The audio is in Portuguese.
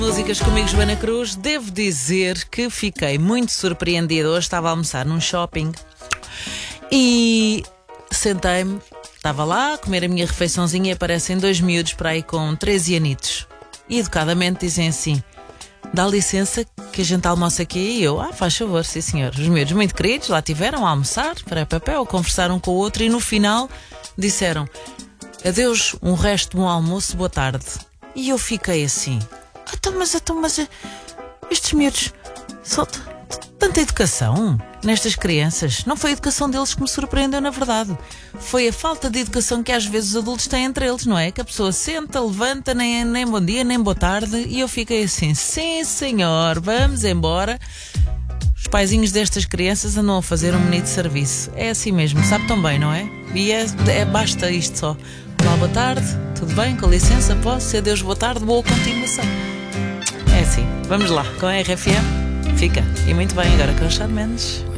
Músicas comigo, Joana Cruz. Devo dizer que fiquei muito surpreendida. Hoje estava a almoçar num shopping e sentei-me, estava lá a comer a minha refeiçãozinha e aparecem dois miúdos para aí com 13 anitos. E educadamente dizem assim: dá licença que a gente almoça aqui. E eu, faz favor, sim senhor. Os miúdos muito queridos lá tiveram a almoçar, para papel, conversaram com o outro e no final disseram: adeus, um resto de bom almoço, boa tarde. E eu fiquei assim: mas estes miúdos só tanta educação nestas crianças. Não foi a educação deles que me surpreendeu, na verdade. Foi a falta de educação que às vezes os adultos têm entre eles, não é? Que a pessoa senta, levanta, nem bom dia, nem boa tarde. E eu fiquei assim: sim senhor, vamos embora. Os paizinhos destas crianças andam a fazer um menino de serviço. É assim mesmo, sabe tão bem, não é? E basta isto só. Olá, boa tarde, tudo bem? Com licença, posso? Adeus, boa tarde, boa continuação. É assim, vamos lá, com a RFM. Fica, e muito bem agora com o Shawn Mendes.